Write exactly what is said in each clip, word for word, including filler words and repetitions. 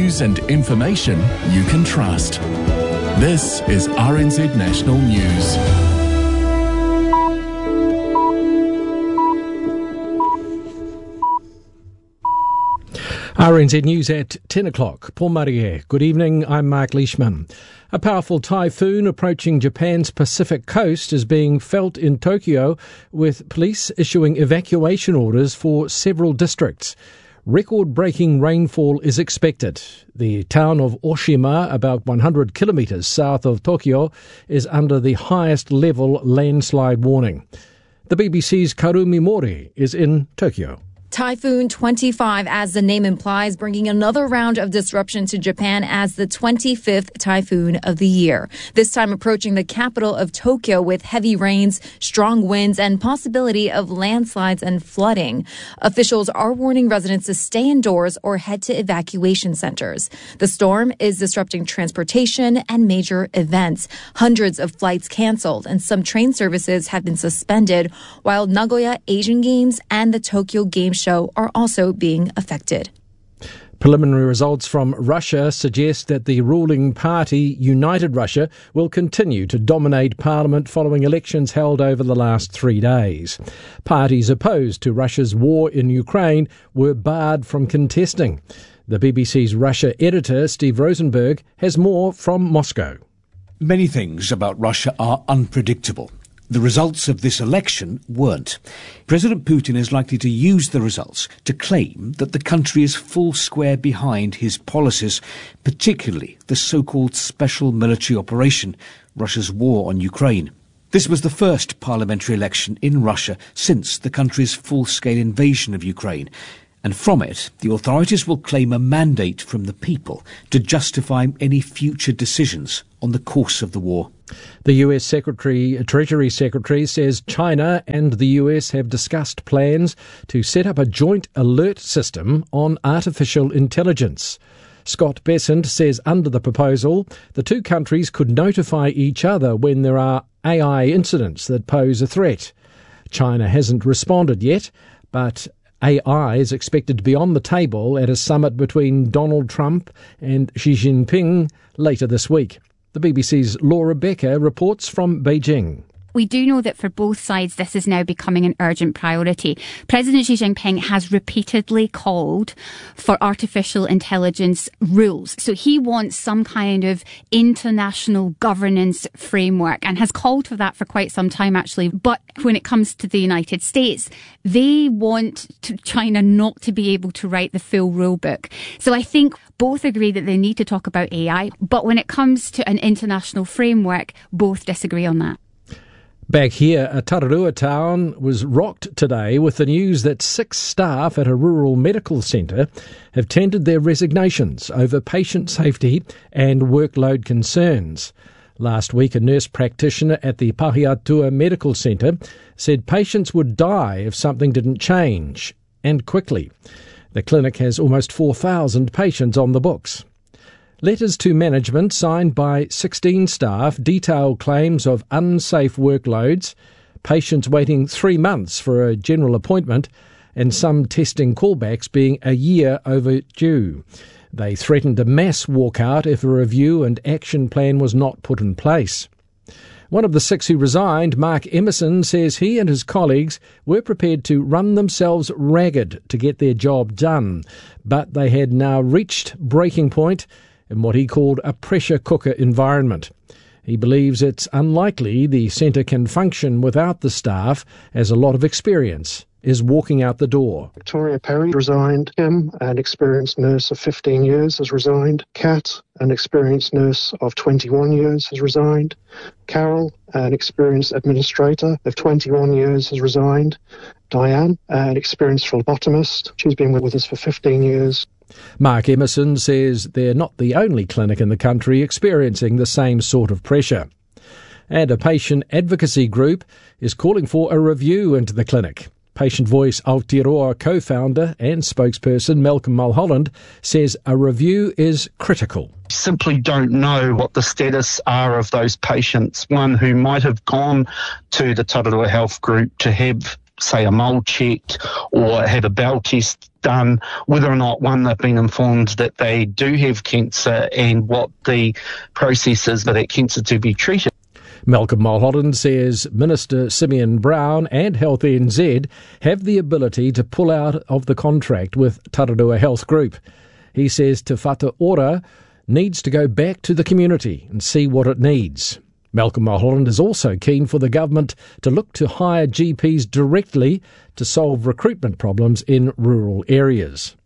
News and information you can trust. This is R N Z National News. R N Z News at ten o'clock. Paul Marie. Good evening, I'm Mark Leishman. A powerful typhoon approaching Japan's Pacific coast is being felt in Tokyo, with police issuing evacuation orders for several districts. Record-breaking rainfall is expected. The town of Oshima, about one hundred kilometres south of Tokyo, is under the highest level landslide warning. The B B C's Karumi Mori is in Tokyo. Typhoon twenty-five, as the name implies, bringing another round of disruption to Japan as the twenty-fifth typhoon of the year. This time approaching the capital of Tokyo with heavy rains, strong winds, and possibility of landslides and flooding. Officials are warning residents to stay indoors or head to evacuation centers. The storm is disrupting transportation and major events. Hundreds of flights canceled and some train services have been suspended, while Nagoya Asian Games and the Tokyo Game Show are also being affected. Preliminary results from Russia suggest that the ruling party, United Russia, will continue to dominate parliament following elections held over the last three days. Parties opposed to Russia's war in Ukraine were barred from contesting. The B B C's Russia editor, Steve Rosenberg, has more from Moscow. Many things about Russia are unpredictable. The results of this election weren't. President Putin is likely to use the results to claim that the country is full square behind his policies, particularly the so-called special military operation, Russia's war on Ukraine. This was the first parliamentary election in Russia since the country's full-scale invasion of Ukraine. And from it, the authorities will claim a mandate from the people to justify any future decisions on the course of the war. The U S Secretary, Treasury Secretary says China and the U S have discussed plans to set up a joint alert system on artificial intelligence. Scott Bessent says under the proposal, the two countries could notify each other when there are A I incidents that pose a threat. China hasn't responded yet, but A I is expected to be on the table at a summit between Donald Trump and Xi Jinping later this week. The B B C's Laura Becker reports from Beijing. We do know that for both sides, this is now becoming an urgent priority. President Xi Jinping has repeatedly called for artificial intelligence rules. So he wants some kind of international governance framework and has called for that for quite some time, actually. But when it comes to the United States, they want to China not to be able to write the full rule book. So I think both agree that they need to talk about A I. But when it comes to an international framework, both disagree on that. Back here, a Tararua town was rocked today with the news that six staff at a rural medical centre have tendered their resignations over patient safety and workload concerns. Last week, a nurse practitioner at the Pahiatua Medical Centre said patients would die if something didn't change, and quickly. The clinic has almost four thousand patients on the books. Letters to management signed by sixteen staff detail claims of unsafe workloads, patients waiting three months for a general appointment, and some testing callbacks being a year overdue. They threatened a mass walkout if a review and action plan was not put in place. One of the six who resigned, Mark Emerson, says he and his colleagues were prepared to run themselves ragged to get their job done, but they had now reached breaking point in what he called a pressure cooker environment. He believes it's unlikely the centre can function without the staff, as a lot of experience is walking out the door. Victoria Perry resigned. Kim, an experienced nurse of fifteen years, has resigned. Kat, an experienced nurse of twenty-one years, has resigned. Carol, an experienced administrator of twenty-one years, has resigned. Diane, an experienced phlebotomist, she's been with us for fifteen years. Mark Emerson says they're not the only clinic in the country experiencing the same sort of pressure. And a patient advocacy group is calling for a review into the clinic. Patient Voice Aotearoa co-founder and spokesperson Malcolm Mulholland says a review is critical. Simply don't know what the status are of those patients. One who might have gone to the Tararua Health Group to have say, a mould checked or have a bowel test done, whether or not, one, they've been informed that they do have cancer and what the process is for that cancer to be treated. Malcolm Mulholland says Minister Simeon Brown and Health N Z have the ability to pull out of the contract with Tararua Health Group. He says Te Whatu Ora needs to go back to the community and see what it needs. Malcolm Mulholland is also keen for the government to look to hire G Ps directly to solve recruitment problems in rural areas.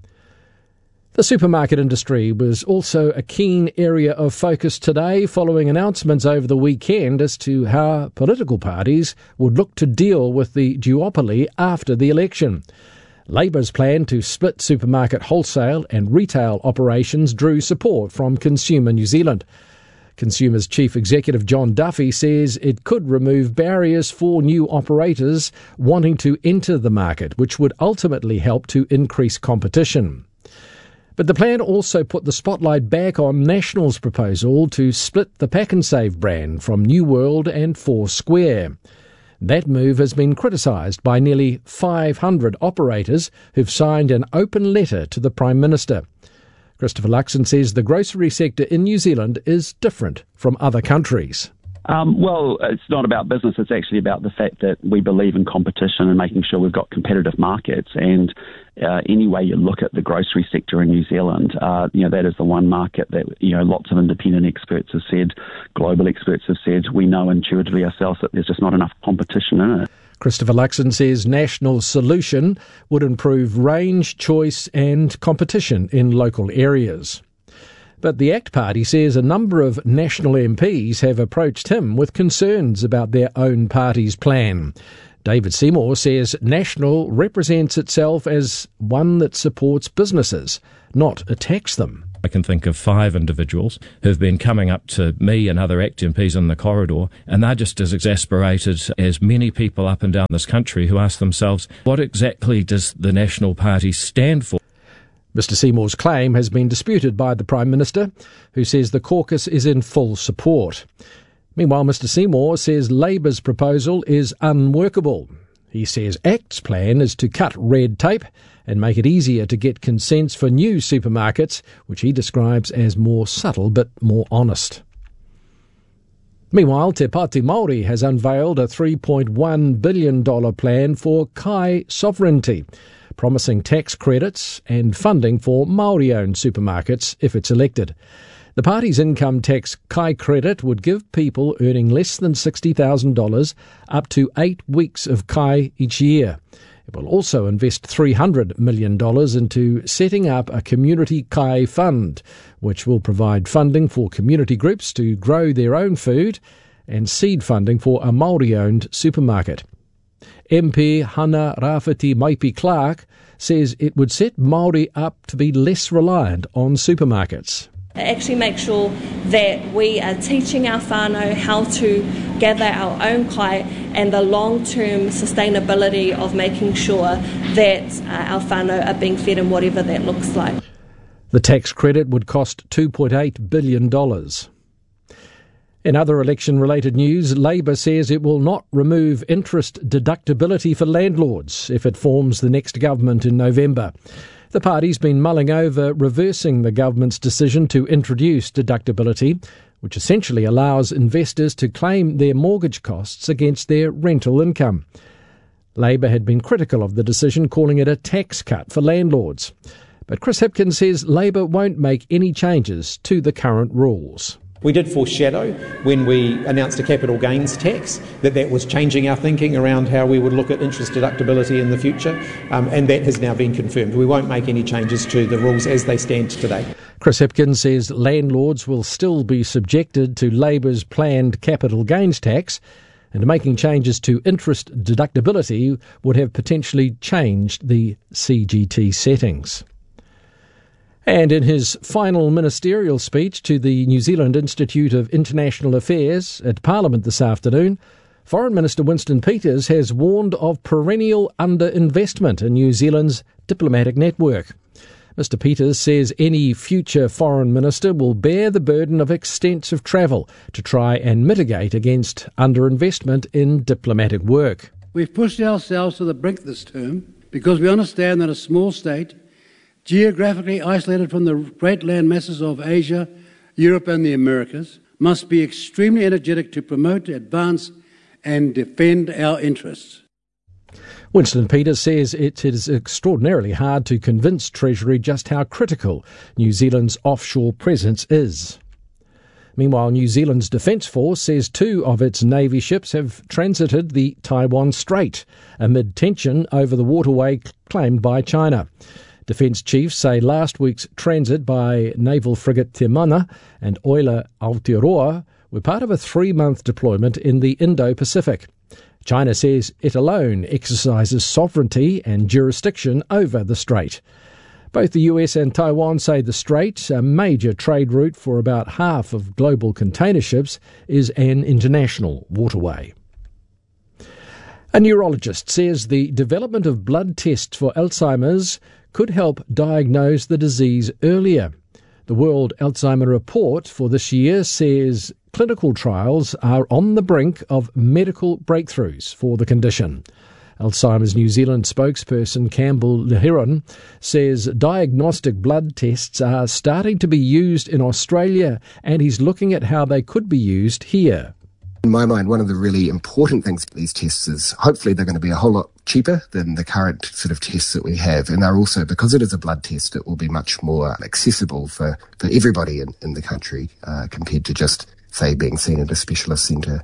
The supermarket industry was also a keen area of focus today following announcements over the weekend as to how political parties would look to deal with the duopoly after the election. Labour's plan to split supermarket wholesale and retail operations drew support from Consumer New Zealand. Consumer's Chief Executive John Duffy says it could remove barriers for new operators wanting to enter the market, which would ultimately help to increase competition. But the plan also put the spotlight back on National's proposal to split the Pack and Save brand from New World and Four Square. That move has been criticised by nearly five hundred operators who've signed an open letter to the Prime Minister. Christopher Luxon says the grocery sector in New Zealand is different from other countries. Um, well, it's not about business. It's actually about the fact that we believe in competition and making sure we've got competitive markets. And uh, any way you look at the grocery sector in New Zealand, uh, you know, that is the one market that, you know, lots of independent experts have said, global experts have said, we know intuitively ourselves that there's just not enough competition in it. Christopher Luxon says National's solution would improve range, choice and competition in local areas. But the ACT Party says a number of National M Ps have approached him with concerns about their own party's plan. David Seymour says National represents itself as one that supports businesses, not attacks them. I can think of five individuals who've been coming up to me and other ACT M Ps in the corridor, and they're just as exasperated as many people up and down this country who ask themselves, what exactly does the National Party stand for? Mister Seymour's claim has been disputed by the Prime Minister, who says the caucus is in full support. Meanwhile, Mister Seymour says Labour's proposal is unworkable. He says ACT's plan is to cut red tape and make it easier to get consents for new supermarkets, which he describes as more subtle but more honest. Meanwhile, Te Pāti Māori has unveiled a three point one billion dollars plan for Kai sovereignty, promising tax credits and funding for Māori-owned supermarkets if it's elected. The party's income tax Kai credit would give people earning less than sixty thousand dollars up to eight weeks of Kai each year. It will also invest three hundred million dollars into setting up a community Kai fund, which will provide funding for community groups to grow their own food and seed funding for a Māori-owned supermarket. M P Hana Rāwhiti Maipi Clark says it would set Māori up to be less reliant on supermarkets. Actually make sure that we are teaching our whānau how to gather our own kai and the long-term sustainability of making sure that uh, our whānau are being fed in whatever that looks like. The tax credit would cost two point eight billion dollars. In other election-related news, Labour says it will not remove interest deductibility for landlords if it forms the next government in November. The party's been mulling over reversing the government's decision to introduce deductibility, which essentially allows investors to claim their mortgage costs against their rental income. Labour had been critical of the decision, calling it a tax cut for landlords. But Chris Hipkins says Labour won't make any changes to the current rules. We did foreshadow when we announced a capital gains tax that that was changing our thinking around how we would look at interest deductibility in the future, um, and that has now been confirmed. We won't make any changes to the rules as they stand today. Chris Hipkins says landlords will still be subjected to Labour's planned capital gains tax, and making changes to interest deductibility would have potentially changed the C G T settings. And in his final ministerial speech to the New Zealand Institute of International Affairs at Parliament this afternoon, Foreign Minister Winston Peters has warned of perennial underinvestment in New Zealand's diplomatic network. Mister Peters says any future foreign minister will bear the burden of extensive travel to try and mitigate against underinvestment in diplomatic work. We've pushed ourselves to the brink this term because we understand that a small state, geographically isolated from the great land masses of Asia, Europe and the Americas, must be extremely energetic to promote, advance and defend our interests. Winston Peters says it is extraordinarily hard to convince Treasury just how critical New Zealand's offshore presence is. Meanwhile, New Zealand's Defence Force says two of its Navy ships have transited the Taiwan Strait amid tension over the waterway claimed by China. Defence chiefs say last week's transit by naval frigate Te Mana and oiler Aotearoa were part of a three-month deployment in the Indo-Pacific. China says it alone exercises sovereignty and jurisdiction over the strait. Both the U S and Taiwan say the strait, a major trade route for about half of global container ships, is an international waterway. A neurologist says the development of blood tests for Alzheimer's could help diagnose the disease earlier. The World Alzheimer Report for this year says clinical trials are on the brink of medical breakthroughs for the condition. Alzheimer's New Zealand spokesperson Campbell Lehiron says diagnostic blood tests are starting to be used in Australia, and he's looking at how they could be used here. In my mind, one of the really important things for these tests is hopefully they're going to be a whole lot cheaper than the current sort of tests that we have. And they're also, because it is a blood test, it will be much more accessible for, for everybody in, in the country uh, compared to just, say, being seen at a specialist centre.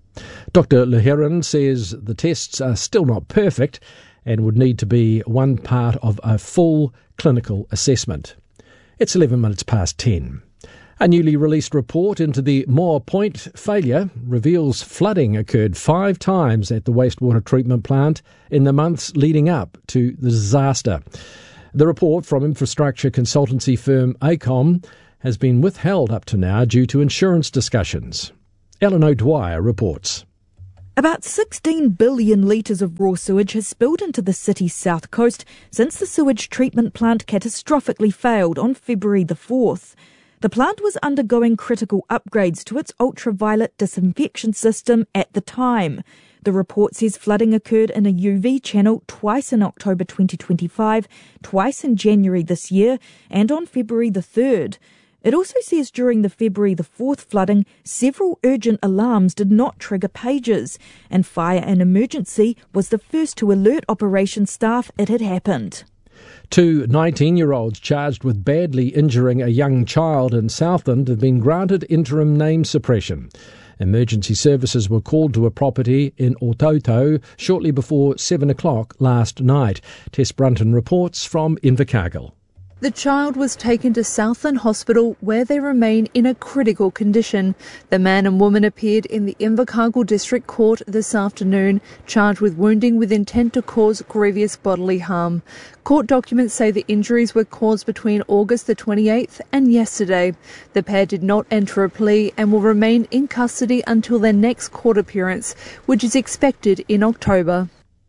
Doctor Lehiron says the tests are still not perfect and would need to be one part of a full clinical assessment. It's eleven minutes past ten. A newly released report into the Moore Point failure reveals flooding occurred five times at the wastewater treatment plant in the months leading up to the disaster. The report from infrastructure consultancy firm AECOM has been withheld up to now due to insurance discussions. Ellen O'Dwyer reports. About sixteen billion litres of raw sewage has spilled into the city's south coast since the sewage treatment plant catastrophically failed on February the fourth. The plant was undergoing critical upgrades to its ultraviolet disinfection system at the time. The report says flooding occurred in a U V channel twice in October twenty twenty-five, twice in January this year, and on February the third. It also says during the February the fourth flooding, several urgent alarms did not trigger pages, and Fire and Emergency was the first to alert operations staff it had happened. Two nineteen-year-olds charged with badly injuring a young child in Southland have been granted interim name suppression. Emergency services were called to a property in Ototo shortly before seven o'clock last night. Tess Brunton reports from Invercargill. The child was taken to Southland Hospital where they remain in a critical condition. The man and woman appeared in the Invercargill District Court this afternoon, charged with wounding with intent to cause grievous bodily harm. Court documents say the injuries were caused between August the twenty-eighth and yesterday. The pair did not enter a plea and will remain in custody until their next court appearance, which is expected in October.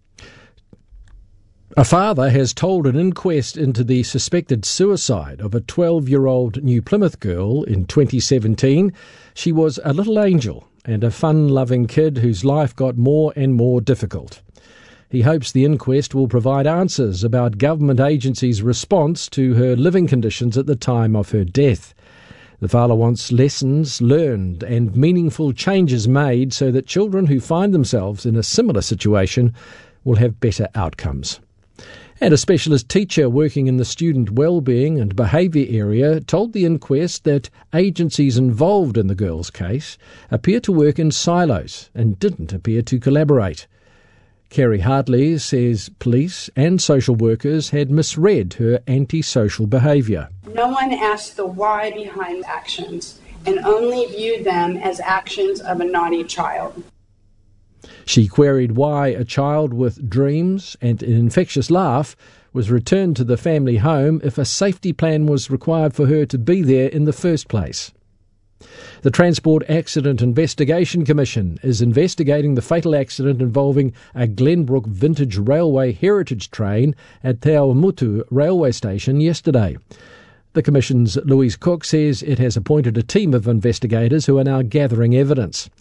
A father has told an inquest into the suspected suicide of a twelve-year-old New Plymouth girl in twenty seventeen. She was a little angel and a fun-loving kid whose life got more and more difficult. He hopes the inquest will provide answers about government agencies' response to her living conditions at the time of her death. The father wants lessons learned and meaningful changes made so that children who find themselves in a similar situation will have better outcomes. And a specialist teacher working in the student wellbeing and behaviour area told the inquest that agencies involved in the girl's case appear to work in silos and didn't appear to collaborate. Kerry Hartley says police and social workers had misread her antisocial behaviour. No one asked the why behind actions and only viewed them as actions of a naughty child. She queried why a child with dreams and an infectious laugh was returned to the family home if a safety plan was required for her to be there in the first place. The Transport Accident Investigation Commission is investigating the fatal accident involving a Glenbrook Vintage Railway heritage train at Te Awamutu railway station yesterday. The Commission's Louise Cook says it has appointed a team of investigators who are now gathering evidence.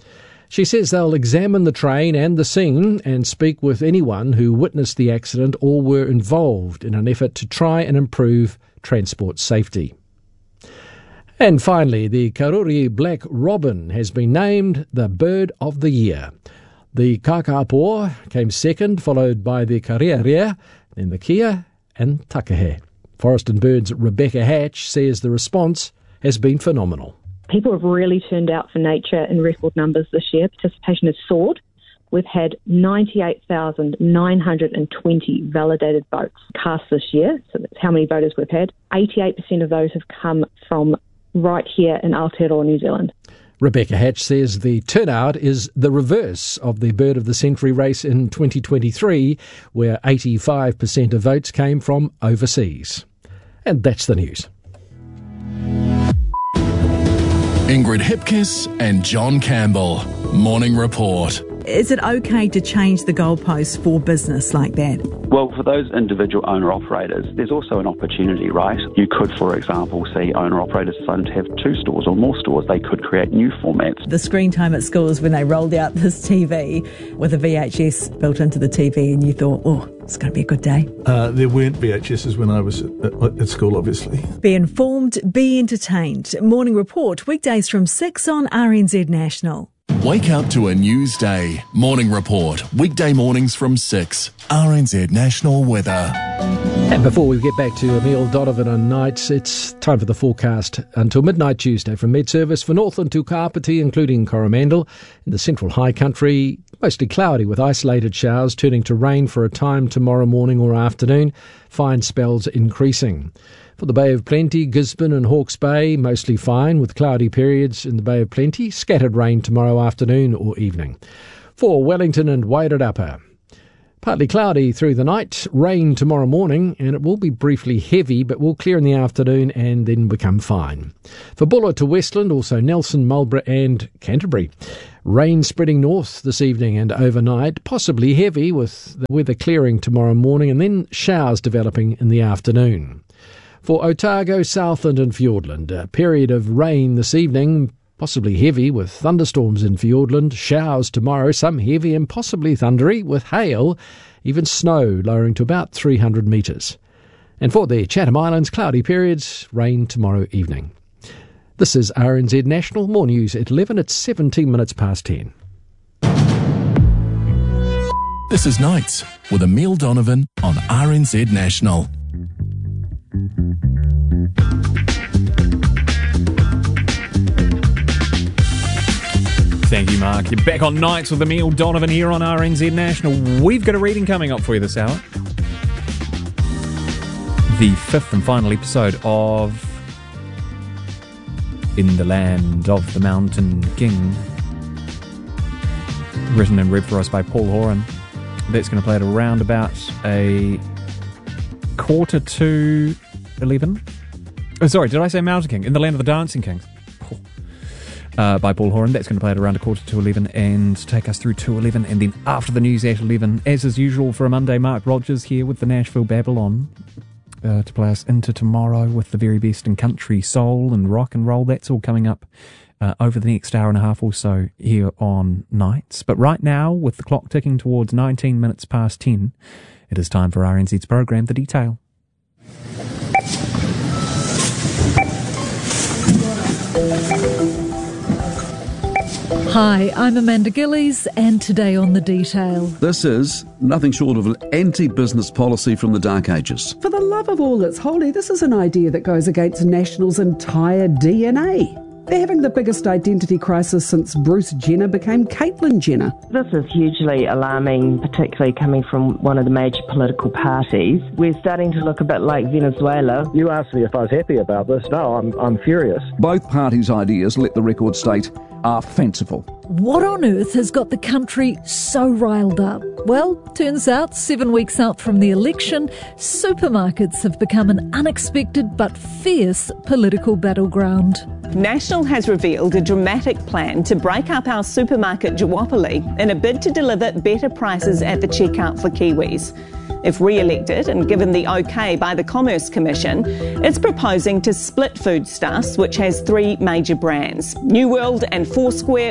She says they'll examine the train and the scene and speak with anyone who witnessed the accident or were involved in an effort to try and improve transport safety. And finally, the Karori Black Robin has been named the Bird of the Year. The kakapo came second, followed by the karearea, then the kia and takahe. Forest and Birds' Rebecca Hatch says the response has been phenomenal. People have really turned out for nature in record numbers this year. Participation has soared. We've had ninety-eight thousand nine hundred twenty validated votes cast this year, so that's how many voters we've had. eighty-eight percent of those have come from right here in Aotearoa, New Zealand. Rebecca Hatch says the turnout is the reverse of the Bird of the Century race in twenty twenty-three, where eighty-five percent of votes came from overseas. And that's the news. Ingrid Hipkiss and John Campbell. Morning Report. Is it okay to change the goalposts for business like that? Well, for those individual owner-operators, there's also an opportunity, right? You could, for example, see owner-operators deciding to have two stores or more stores. They could create new formats. The screen time at schools when they rolled out this T V with a V H S built into the T V and you thought, oh, it's going to be a good day. Uh, there weren't V H Ses when I was at, at school, obviously. Be informed, be entertained. Morning Report, weekdays from six on R N Z National. Wake up to a news day. Morning Report, weekday mornings from six. R N Z National Weather. And before we get back to Emile Donovan on nights, it's time for the forecast until midnight Tuesday from Med Service for Northland to Kapiti, including Coromandel. In the central high country, mostly cloudy with isolated showers turning to rain for a time tomorrow morning or afternoon. Fine spells increasing. For the Bay of Plenty, Gisborne and Hawke's Bay, mostly fine with cloudy periods in the Bay of Plenty. Scattered rain tomorrow afternoon or evening. For Wellington and Wairarapa, partly cloudy through the night, rain tomorrow morning, and it will be briefly heavy, but will clear in the afternoon and then become fine. For Buller to Westland, also Nelson, Marlborough and Canterbury. Rain spreading north this evening and overnight, possibly heavy with the weather clearing tomorrow morning and then showers developing in the afternoon. For Otago, Southland and Fiordland, a period of rain this evening, possibly heavy with thunderstorms in Fiordland, showers tomorrow, some heavy and possibly thundery with hail, even snow lowering to about three hundred metres. And for the Chatham Islands, cloudy periods, rain tomorrow evening. This is R N Z National, more news at eleven, it's seventeen minutes past ten. This is Nights with Emile Donovan on R N Z National. Thank you, Mark. You're back on Nights with Emile Donovan here on R N Z National. We've got a reading coming up for you this hour. The fifth and final episode of In the Land of the Mountain King, written and read for us by Paul Horan. That's going to play at around about a quarter to eleven. Oh, sorry, did I say Mountain King? In the Land of the Dancing Kings. Uh, by Paul Horan. That's going to play at around a quarter to eleven and take us through to eleven. And then after the news at eleven, as is usual for a Monday, Mark Rogers here with the Nashville Babylon uh, to play us into tomorrow with the very best in country, soul and rock and roll. That's all coming up uh, over the next hour and a half or so here on Nights. But right now, with the clock ticking towards nineteen minutes past ten, it is time for R N Z's program, The Detail. Hi, I'm Amanda Gillies, and today on The Detail. This is nothing short of an anti-business policy from the Dark Ages. For the love of all that's holy, this is an idea that goes against National's entire D N A. They're having the biggest identity crisis since Bruce Jenner became Caitlyn Jenner. This is hugely alarming, particularly coming from one of the major political parties. We're starting to look a bit like Venezuela. You asked me if I was happy about this. No, I'm, I'm furious. Both parties' ideas, let the record state, are fanciful. What on earth has got the country so riled up? Well, turns out seven weeks out from the election, supermarkets have become an unexpected but fierce political battleground. National has revealed a dramatic plan to break up our supermarket duopoly in a bid to deliver better prices at the checkout for Kiwis. If re-elected and given the OK by the Commerce Commission, it's proposing to split Foodstuffs, which has three major brands. New World and Foursquare would become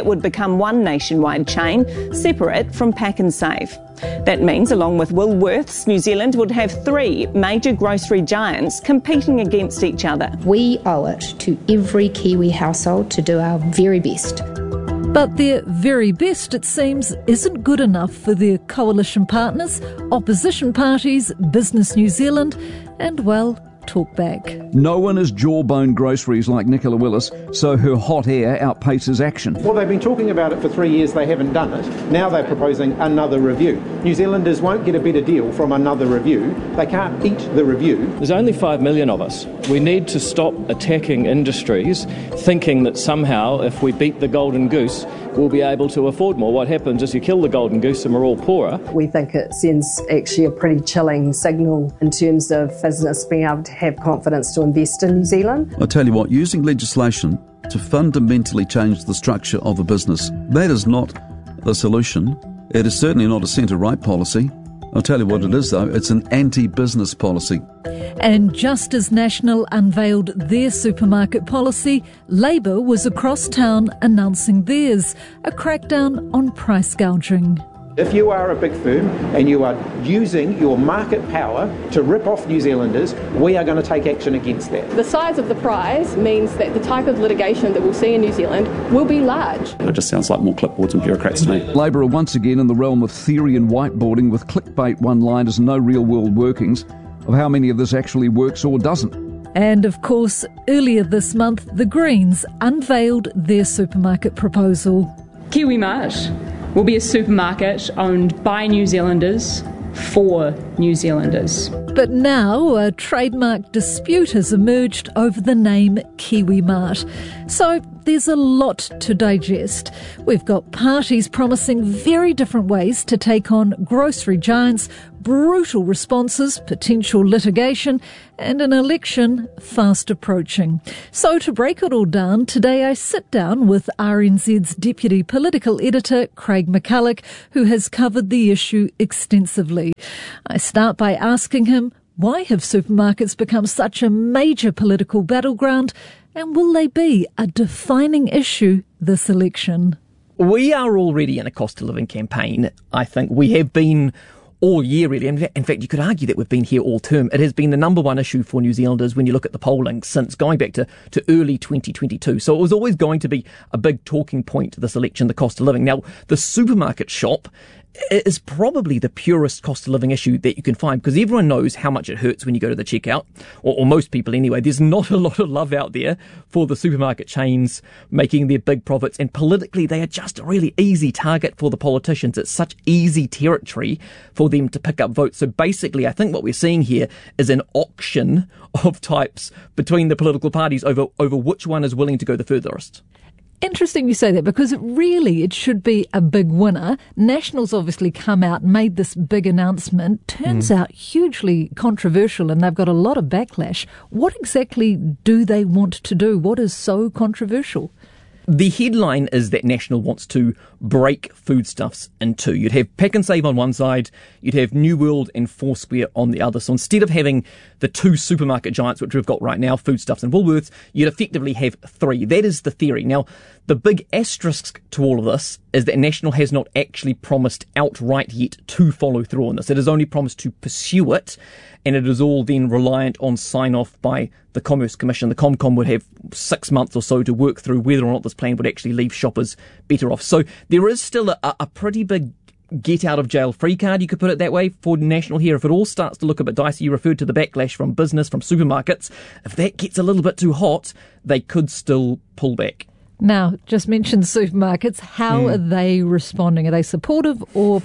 become one nationwide chain, separate from Pak'nSave. That means, along with Woolworths, New Zealand would have three major grocery giants competing against each other. We owe it to every Kiwi household to do our very best. But their very best, it seems, isn't good enough for their coalition partners, opposition parties, Business New Zealand, and, well, Talkback. No one is jawbone groceries like Nicola Willis, so her hot air outpaces action. Well, they've been talking about it for three years, they haven't done it. Now they're proposing another review. New Zealanders won't get a better deal from another review. They can't eat the review. There's only five million of us. We need to stop attacking industries, thinking that somehow if we beat the golden goose, we'll be able to afford more. What happens is you kill the golden goose and we're all poorer. We think it sends actually a pretty chilling signal in terms of business being able to have confidence to invest in New Zealand. I tell you what, using legislation to fundamentally change the structure of a business, that is not the solution. It is certainly not a centre-right policy. I'll tell you what it is, though. It's an anti-business policy. And just as National unveiled their supermarket policy, Labour was across town announcing theirs, a crackdown on price gouging. If you are a big firm and you are using your market power to rip off New Zealanders, we are going to take action against that. The size of the prize means that the type of litigation that we'll see in New Zealand will be large. It just sounds like more clipboards and bureaucrats to me. Labour are once again in the realm of theory and whiteboarding with clickbait one-liners and no real-world workings of how many of this actually works or doesn't. And of course, earlier this month, the Greens unveiled their supermarket proposal. Kiwi Mart will be a supermarket owned by New Zealanders for New Zealanders. But now a trademark dispute has emerged over the name Kiwi Mart. So there's a lot to digest. We've got parties promising very different ways to take on grocery giants, brutal responses, potential litigation, and an election fast approaching. So to break it all down, today I sit down with R N Z's Deputy Political Editor, Craig McCulloch, who has covered the issue extensively. I start by asking him, why have supermarkets become such a major political battleground, and will they be a defining issue this election? We are already in a cost of living campaign. I think we have been all year, really. In fact, you could argue that we've been here all term. It has been the number one issue for New Zealanders when you look at the polling since going back to, to early twenty twenty-two. So it was always going to be a big talking point this election, the cost of living. Now, the supermarket shop is probably the purest cost of living issue that you can find, because everyone knows how much it hurts when you go to the checkout, or, or most people anyway. There's not a lot of love out there for the supermarket chains making their big profits, and politically they are just a really easy target for the politicians. It's such easy territory for them to pick up votes. So basically I think what we're seeing here is an auction of types between the political parties over, over which one is willing to go the furthest. Interesting you say that, because it really, it should be a big winner. Nationals obviously come out and made this big announcement. Turns mm. out hugely controversial, and they've got a lot of backlash. What exactly do they want to do? What is so controversial? The headline is that National wants to break foodstuffs in two. You'd have Pak'nSave on one side, you'd have New World and Foursquare on the other. So instead of having the two supermarket giants, which we've got right now, Foodstuffs and Woolworths, you'd effectively have three. That is the theory. Now, the big asterisk to all of this is that National has not actually promised outright yet to follow through on this. It has only promised to pursue it, and it is all then reliant on sign-off by the Commerce Commission. The Comcom would have six months or so to work through whether or not this plan would actually leave shoppers better off. So there is still a, a pretty big get-out-of-jail-free card, you could put it that way, for National here. If it all starts to look a bit dicey, you referred to the backlash from business, from supermarkets. If that gets a little bit too hot, they could still pull back. Now, just mentioned supermarkets. How mm. are they responding? Are they supportive or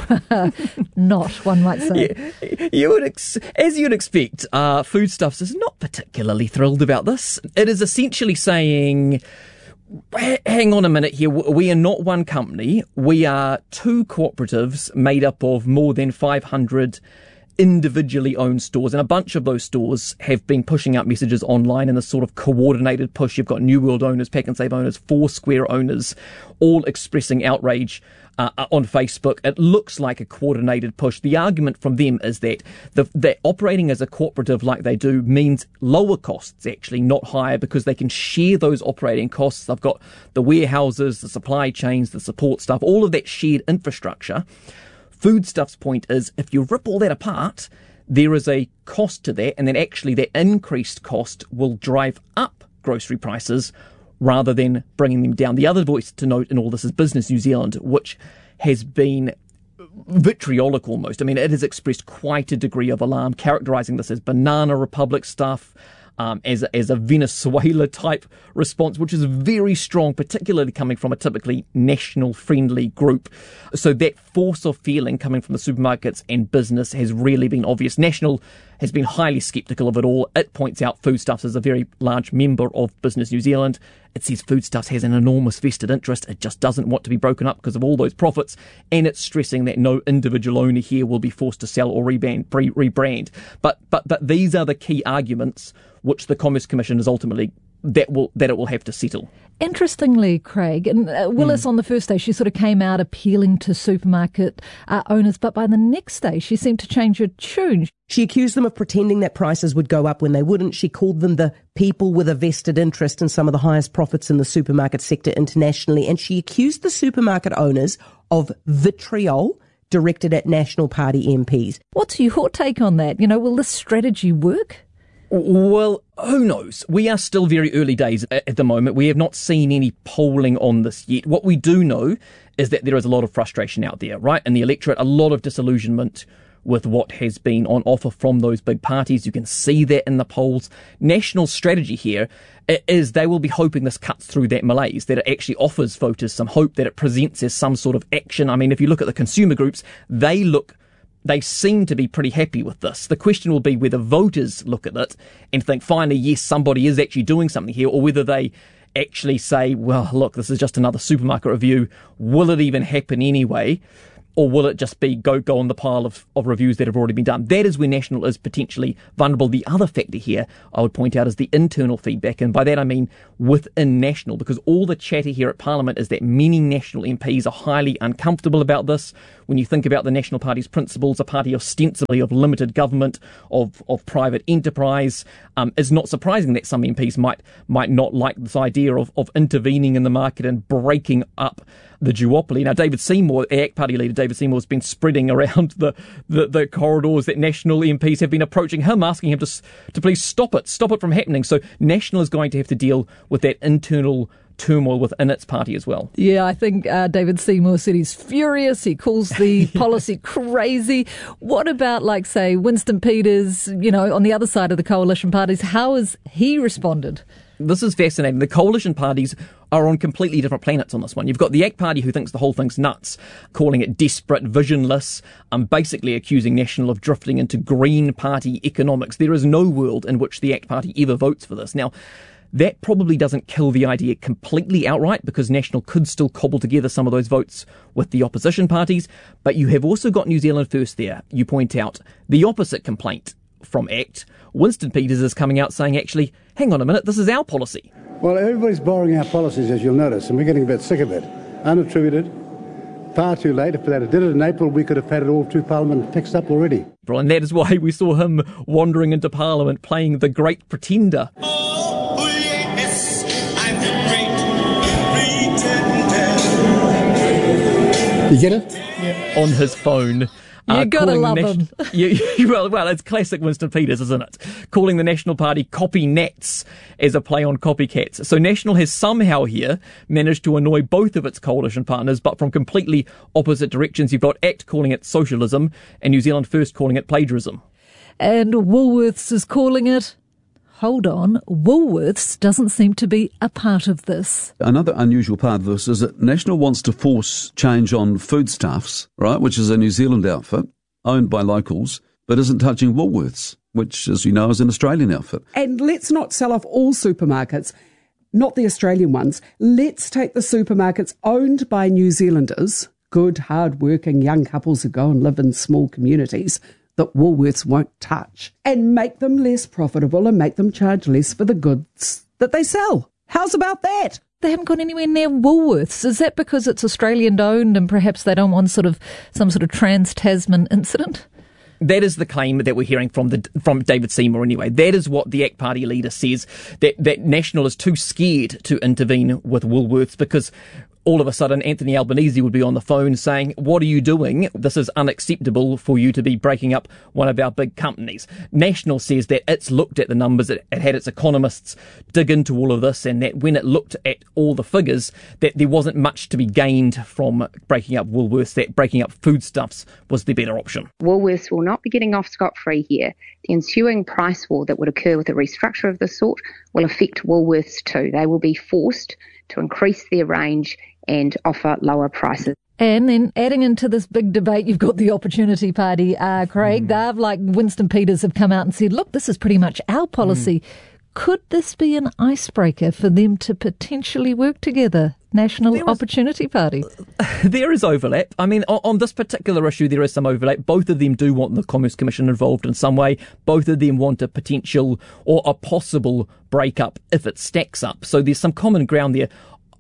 not, one might say? Yeah, you would ex- as you'd expect, uh, Foodstuffs is not particularly thrilled about this. It is essentially saying, hang on a minute here, we are not one company. We are two cooperatives made up of more than five hundred individually owned stores, and a bunch of those stores have been pushing out messages online in a sort of coordinated push. You've got New World owners, Pak'nSave owners, Foursquare owners, all expressing outrage uh, on Facebook. It looks like a coordinated push. The argument from them is that the, that operating as a cooperative like they do means lower costs, actually, not higher, because they can share those operating costs. They've got the warehouses, the supply chains, the support staff, all of that shared infrastructure. Foodstuffs' point is, if you rip all that apart, there is a cost to that, and then actually that increased cost will drive up grocery prices rather than bringing them down. The other voice to note in all this is Business New Zealand, which has been vitriolic almost. I mean, it has expressed quite a degree of alarm, characterising this as banana republic stuff, Um, as, a, as a Venezuela-type response, which is very strong, particularly coming from a typically national-friendly group. So that force of feeling coming from the supermarkets and business has really been obvious. National has been highly sceptical of it all. It points out Foodstuffs as a very large member of Business New Zealand. It says Foodstuffs has an enormous vested interest. It just doesn't want to be broken up because of all those profits. And it's stressing that no individual owner here will be forced to sell or rebrand. rebrand. But, but, but these are the key arguments which the Commerce Commission is ultimately that will that it will have to settle. Interestingly, Craig, and uh, Willis mm. on the first day, she sort of came out appealing to supermarket uh, owners, but by the next day she seemed to change her tune. She accused them of pretending that prices would go up when they wouldn't. She called them the people with a vested interest in some of the highest profits in the supermarket sector internationally, and she accused the supermarket owners of vitriol directed at National Party M Ps. What's your take on that? You know, will this strategy work? Well, who knows? We are still very early days at the moment. We have not seen any polling on this yet. What we do know is that there is a lot of frustration out there, right? In the electorate, a lot of disillusionment with what has been on offer from those big parties. You can see that in the polls. National strategy here is they will be hoping this cuts through that malaise, that it actually offers voters some hope, that it presents as some sort of action. I mean, if you look at the consumer groups, they look They seem to be pretty happy with this. The question will be whether voters look at it and think, finally, yes, somebody is actually doing something here, or whether they actually say, well, look, this is just another supermarket review. Will it even happen anyway? Or will it just be go go on the pile of, of reviews that have already been done? That is where National is potentially vulnerable. The other factor here, I would point out, is the internal feedback. And by that I mean within National, because all the chatter here at Parliament is that many National M Ps are highly uncomfortable about this. When you think about the National Party's principles, a party ostensibly of limited government, of, of private enterprise, um, it's not surprising that some M Ps might might not like this idea of, of intervening in the market and breaking up the duopoly. Now, David Seymour, A C T Party leader David Seymour, has been spreading around the, the, the corridors that National M Ps have been approaching him, asking him to to please stop it, stop it from happening. So National is going to have to deal with that internal turmoil within its party as well. Yeah, I think uh, David Seymour said he's furious. He calls the policy crazy. What about, like, say, Winston Peters, you know, on the other side of the coalition parties? How has he responded? This is fascinating. The coalition parties are on completely different planets on this one. You've got the A C T Party, who thinks the whole thing's nuts, calling it desperate, visionless, um, basically accusing National of drifting into Green Party economics. There is no world in which the A C T Party ever votes for this. Now, that probably doesn't kill the idea completely outright, because National could still cobble together some of those votes with the opposition parties. But you have also got New Zealand First there. You point out the opposite complaint from A C T. Winston Peters is coming out saying, actually, hang on a minute, this is our policy. Well, everybody's borrowing our policies, as you'll notice, and we're getting a bit sick of it. Unattributed, far too late. If they did it in April, we could have had it all through Parliament fixed up already. And that is why we saw him wandering into Parliament playing the Great Pretender. Oh, yes, I'm the Great Pretender. You get it? Yeah. On his phone. You uh, gotta love nation- him. you, you, well, well, it's classic Winston Peters, isn't it? Calling the National Party copy nats as a play on copycats. So National has somehow here managed to annoy both of its coalition partners, but from completely opposite directions. You've got A C T calling it socialism and New Zealand First calling it plagiarism. And Woolworths is calling it, hold on, Woolworths doesn't seem to be a part of this. Another unusual part of this is that National wants to force change on Foodstuffs, right, which is a New Zealand outfit owned by locals, but isn't touching Woolworths, which, as you know, is an Australian outfit. And let's not sell off all supermarkets, not the Australian ones. Let's take the supermarkets owned by New Zealanders, good, hard-working young couples who go and live in small communities, that Woolworths won't touch and make them less profitable and make them charge less for the goods that they sell. How's about that? They haven't gone anywhere near Woolworths. Is that because it's Australian owned and perhaps they don't want sort of some sort of trans-Tasman incident? That is the claim that we're hearing from the from David Seymour anyway. That is what the A C T Party leader says, that, that National is too scared to intervene with Woolworths because all of a sudden Anthony Albanese would be on the phone saying, what are you doing? This is unacceptable for you to be breaking up one of our big companies. National says that it's looked at the numbers, it, it had its economists dig into all of this, and that when it looked at all the figures, that there wasn't much to be gained from breaking up Woolworths, that breaking up foodstuffs was the better option. Woolworths will not be getting off scot-free here. The ensuing price war that would occur with a restructure of this sort will affect Woolworths too. They will be forced to increase their range and offer lower prices. And then adding into this big debate, you've got the Opportunity Party, uh, Craig. Mm. They've, like Winston Peters, have come out and said, look, this is pretty much our policy. Mm. Could this be an icebreaker for them to potentially work together? National is, Opportunity Party. There is overlap. I mean, on, on this particular issue, there is some overlap. Both of them do want the Commerce Commission involved in some way. Both of them want a potential or a possible breakup if it stacks up. So there's some common ground there.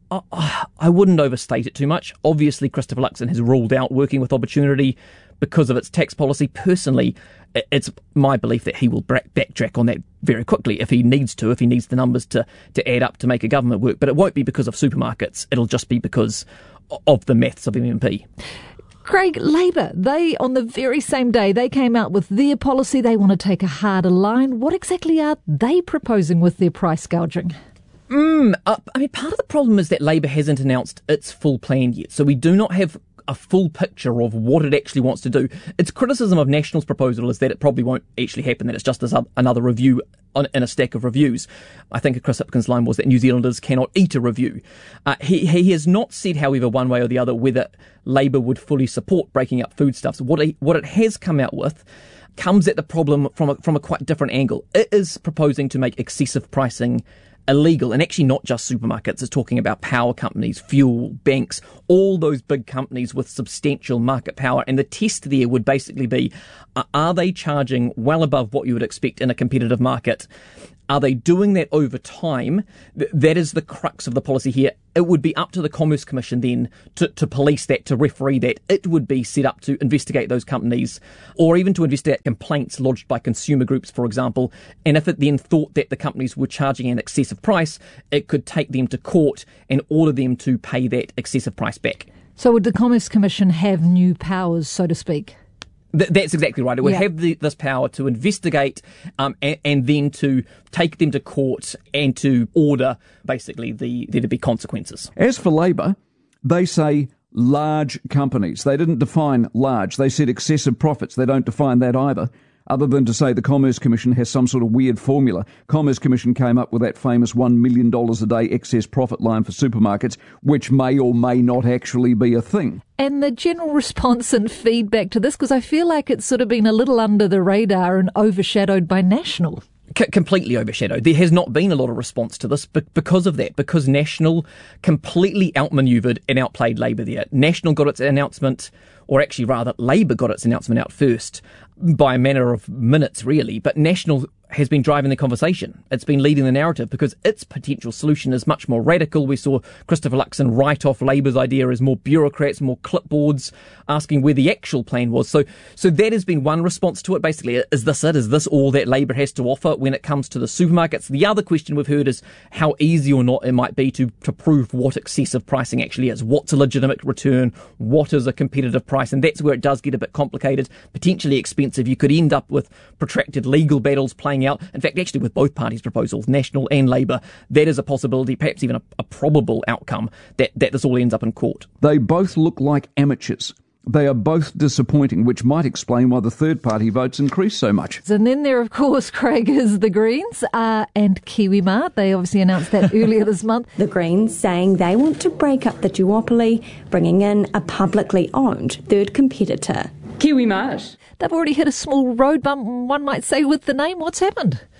I, I wouldn't overstate it too much. Obviously, Christopher Luxon has ruled out working with Opportunity because of its tax policy. Personally, it's my belief that he will backtrack on that very quickly if he needs to, if he needs the numbers to, to add up to make a government work. But it won't be because of supermarkets. It'll just be because of the maths of M M P. Craig, Labour, they, on the very same day, they came out with their policy. They want to take a harder line. What exactly are they proposing with their price gouging? Mm, uh, I mean, part of the problem is that Labour hasn't announced its full plan yet. So we do not have a full picture of what it actually wants to do. Its criticism of National's proposal is that it probably won't actually happen, that it's just this another review on, in a stack of reviews. I think Chris Hipkins' line was that New Zealanders cannot eat a review. Uh, he, he has not said, however, one way or the other, whether Labour would fully support breaking up foodstuffs. What, he, what it has come out with comes at the problem from a, from a quite different angle. It is proposing to make excessive pricing illegal, and actually not just supermarkets. It's talking about power companies, fuel, banks, all those big companies with substantial market power. And the test there would basically be, uh, are they charging well above what you would expect in a competitive market? Are they doing that over time? Th- that is the crux of the policy here. It would be up to the Commerce Commission then to, to police that, to referee that. It would be set up to investigate those companies, or even to investigate complaints lodged by consumer groups, for example. And if it then thought that the companies were charging an excessive price, it could take them to court and order them to pay that excessive price back. So would the Commerce Commission have new powers, so to speak? Th- that's exactly right. It would yeah. have the, this power to investigate um, and, and then to take them to court and to order, basically, the, there to be consequences. As for Labour, they say large companies. They didn't define large. They said excessive profits. They don't define that either, other than to say the Commerce Commission has some sort of weird formula. Commerce Commission came up with that famous one million dollars a day excess profit line for supermarkets, which may or may not actually be a thing. And the general response and feedback to this, because I feel like it's sort of been a little under the radar and overshadowed by National. C- completely overshadowed. There has not been a lot of response to this but because of that, because National completely outmanoeuvred and outplayed Labour there. National got its announcement, or actually rather, Labour got its announcement out first by a matter of minutes, really. But National has been driving the conversation. It's been leading the narrative because its potential solution is much more radical. We saw Christopher Luxon write off Labour's idea as more bureaucrats, more clipboards, asking where the actual plan was. So so that has been one response to it. Basically, is this it? Is this all that Labour has to offer when it comes to the supermarkets? The other question we've heard is how easy or not it might be to, to prove what excessive pricing actually is. What's a legitimate return? What is a competitive price? And that's where it does get a bit complicated, potentially expensive. You could end up with protracted legal battles playing out. In fact, actually with both parties' proposals, National and Labour, that is a possibility, perhaps even a, a probable outcome, that, that this all ends up in court. They both look like amateurs. They are both disappointing, which might explain why the third party votes increase so much. And then there, of course, Craig, is the Greens uh, and KiwiMart. They obviously announced that earlier this month. The Greens saying they want to break up the duopoly, bringing in a publicly owned third competitor. KiwiMart. They've already hit a small road bump, one might say, with the name. What's happened?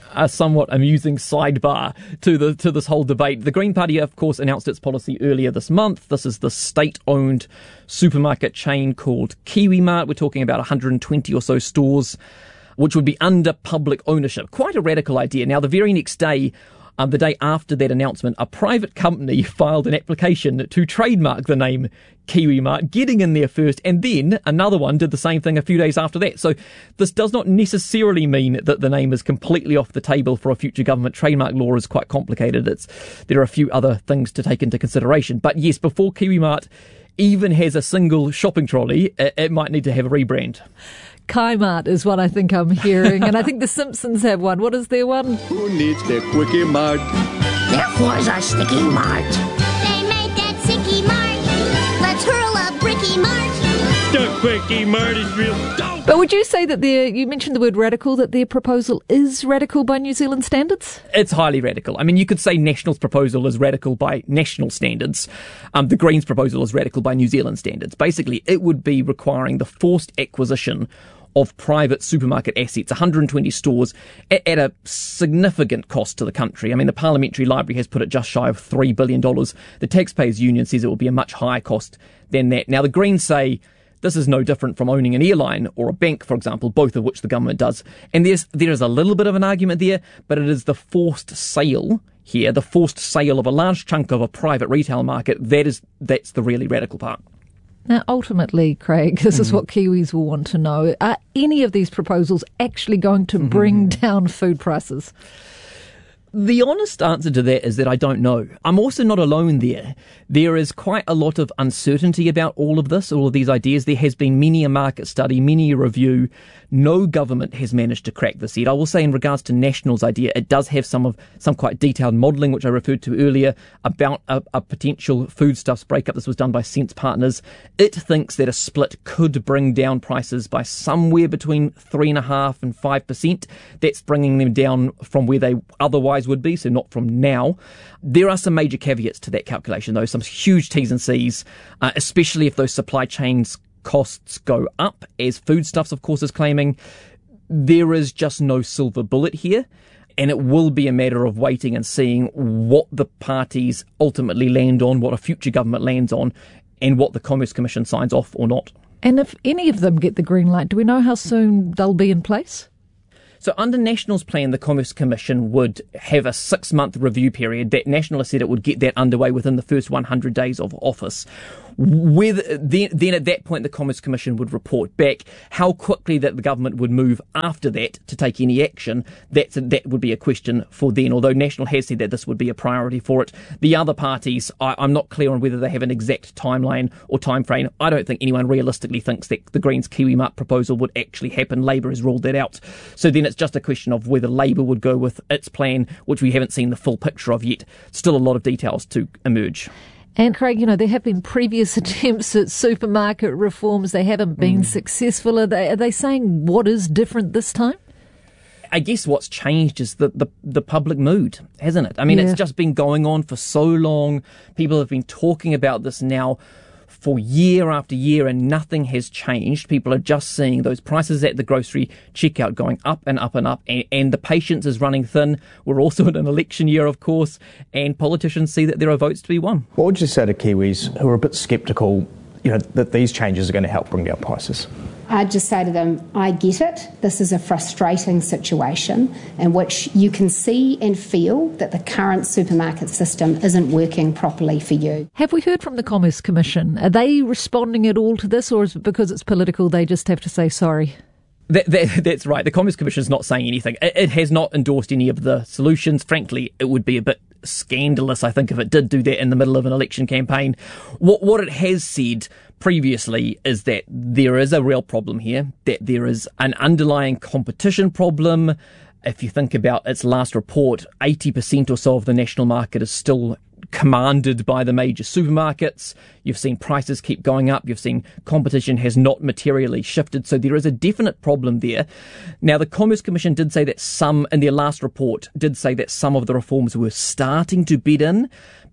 a somewhat amusing sidebar to the to this whole debate. The Green Party, of course, announced its policy earlier this month. This is the state-owned supermarket chain called KiwiMart. We're talking about one hundred twenty or so stores, which would be under public ownership. Quite a radical idea. Now, the very next day, um, the day after that announcement, a private company filed an application to trademark the name KiwiMart, getting in there first, and then another one did the same thing a few days after that. So this does not necessarily mean that the name is completely off the table for a future government. Trademark law is quite complicated. It's there are a few other things to take into consideration. But yes, before KiwiMart even has a single shopping trolley, it, it might need to have a rebrand. Kmart is what I think I'm hearing, and I think the Simpsons have one. What is their one? Who needs their Quickie Mart? Therefore is our Sticky Mart. They made that Sticky Mart. Let's hurl a Bricky Mart. The Quickie Mart is real dope. But would you say that their, you mentioned the word radical, that their proposal is radical by New Zealand standards? It's highly radical. I mean, you could say National's proposal is radical by national standards. Um, the Greens' proposal is radical by New Zealand standards. Basically, it would be requiring the forced acquisition of private supermarket assets, one hundred twenty stores, at, at a significant cost to the country. I mean, the Parliamentary Library has put it just shy of three billion dollars. The Taxpayers Union says it will be a much higher cost than that. Now, the Greens say this is no different from owning an airline or a bank, for example, both of which the government does. And there's there is a little bit of an argument there, but it is the forced sale here, the forced sale of a large chunk of a private retail market, that is that's the really radical part. Now, ultimately, Craig, this mm. is what Kiwis will want to know. Are any of these proposals actually going to bring mm. down food prices? The honest answer to that is that I don't know. I'm also not alone there. There is quite a lot of uncertainty about all of this, all of these ideas. There has been many a market study, many a review. No government has managed to crack this yet. I will say in regards to National's idea, it does have some of some quite detailed modelling, which I referred to earlier, about a, a potential foodstuffs breakup. This was done by Sense Partners. It thinks that a split could bring down prices by somewhere between three and a half and five percent. That's bringing them down from where they otherwise would be, so not from now. There are some major caveats to that calculation, though, some huge T's and C's, uh, especially if those supply chains costs go up, as Foodstuffs, of course, is claiming. There is just no silver bullet here, and it will be a matter of waiting and seeing what the parties ultimately land on, what a future government lands on, and what the Commerce Commission signs off or not. And if any of them get the green light, do we know how soon they'll be in place? So under National's plan, the Commerce Commission would have a six-month review period. That National has said it would get that underway within the first one hundred days of office. With, then, then at that point, the Commerce Commission would report back. How quickly that the government would move after that to take any action, that's a, that would be a question for then, although National has said that this would be a priority for it. The other parties, I, I'm not clear on whether they have an exact timeline or time frame. I don't think anyone realistically thinks that the Greens KiwiMart proposal would actually happen. Labour has ruled that out. So then it's just a question of whether Labour would go with its plan, which we haven't seen the full picture of yet. Still a lot of details to emerge. And Craig, you know, there have been previous attempts at supermarket reforms. They haven't been mm. successful. Are they, are they saying what is different this time? I guess what's changed is the, the, the public mood, hasn't it? I mean, yeah. It's just been going on for so long. People have been talking about this now for year after year, and nothing has changed. People are just seeing those prices at the grocery checkout going up and up and up, and, and the patience is running thin. We're also in an election year, of course, and politicians see that there are votes to be won. What would you say to Kiwis who are a bit sceptical, you know, that these changes are going to help bring down prices? I'd just say to them, I get it. This is a frustrating situation in which you can see and feel that the current supermarket system isn't working properly for you. Have we heard from the Commerce Commission? Are they responding at all to this, or is it because it's political they just have to say sorry? That, that, that's right. The Commerce Commission is not saying anything. It, it has not endorsed any of the solutions. Frankly, it would be a bit scandalous, I think, if it did do that in the middle of an election campaign. What, what it has said previously is that there is a real problem here, that there is an underlying competition problem. If you think about its last report, eighty percent or so of the national market is still commanded by the major supermarkets. You've seen prices keep going up. You've seen competition has not materially shifted. So there is a definite problem there. Now, the Commerce Commission did say that some, in their last report, did say that some of the reforms were starting to bed in.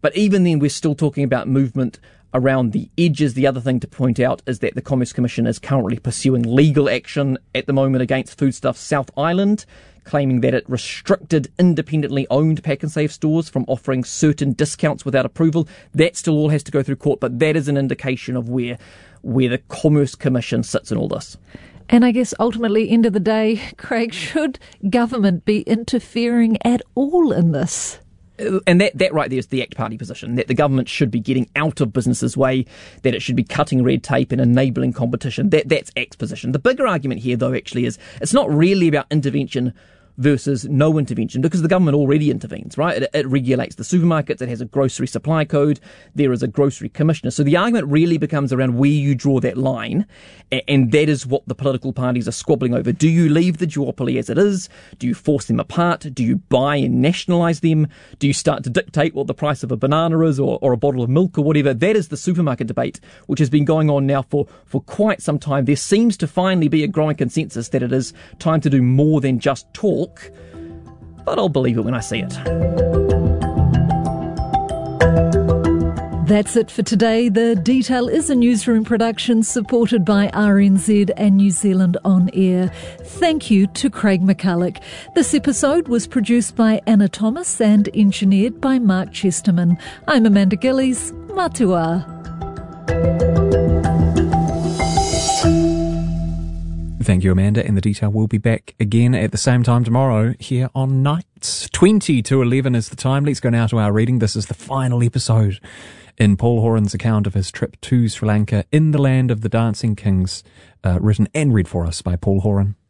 But even then, we're still talking about movement around the edges. The other thing to point out is that the Commerce Commission is currently pursuing legal action at the moment against Foodstuffs South Island, claiming that it restricted independently owned Pak'nSave stores from offering certain discounts without approval. That still all has to go through court, but that is an indication of where where the Commerce Commission sits in all this. And I guess ultimately, end of the day, Craig, should government be interfering at all in this? And that, that right there is the ACT Party position, that the government should be getting out of businesses' way, that it should be cutting red tape and enabling competition. That That's ACT's position. The bigger argument here, though, actually is it's not really about intervention versus no intervention, because the government already intervenes, right? It, it regulates the supermarkets, it has a grocery supply code, there is a grocery commissioner. So the argument really becomes around where you draw that line, and that is what the political parties are squabbling over. Do you leave the duopoly as it is? Do you force them apart? Do you buy and nationalise them? Do you start to dictate what the price of a banana is, or, or a bottle of milk or whatever? That is the supermarket debate, which has been going on now for, for quite some time. There seems to finally be a growing consensus that it is time to do more than just talk, but I'll believe it when I see it. That's it for today. The Detail is a newsroom production supported by R N Z and New Zealand On Air. Thank you to Craig McCulloch. This episode was produced by Anna Thomas and engineered by Mark Chesterman. I'm Amanda Gillies. Matua. Thank you, Amanda, and The Detail will be back again at the same time tomorrow here on Nights. twenty to eleven is the time. Let's go now to our reading. This is the final episode in Paul Horan's account of his trip to Sri Lanka in the land of the Dancing Kings, uh, written and read for us by Paul Horan.